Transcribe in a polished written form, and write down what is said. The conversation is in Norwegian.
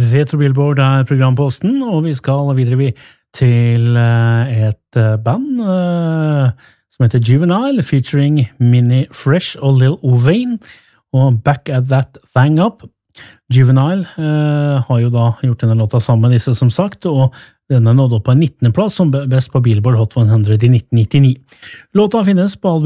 Retro Billboard programposten, og vi skal videre til et band som heter Juvenile, featuring Minnie Fresh og Lil Wayne, og Back at That Thing Up. Juvenile har jo da gjort denne låta sammen med disse, som sagt, og denne nådde opp på en 19. plass som best på Billboard Hot 100 i 1999. Låta finnes på